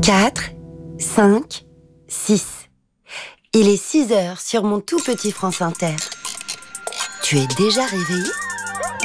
4, 5, 6. Il est 6 heures sur mon tout petit France Inter. Tu es déjà réveillé ?